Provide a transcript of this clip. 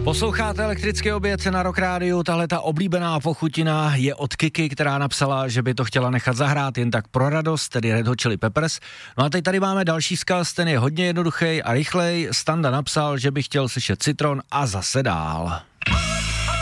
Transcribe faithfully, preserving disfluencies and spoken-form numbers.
Posloucháte Elektrický oběd na Rock Rádiu, tahle ta oblíbená pochutina je od Kiki, která napsala, že by to chtěla nechat zahrát jen tak pro radost, tedy Red Hot Chili Peppers. No a teď tady máme další vzkaz, ten je hodně jednoduchý a rychlej. Standa napsal, že by chtěl slyšet Citron a zase dál.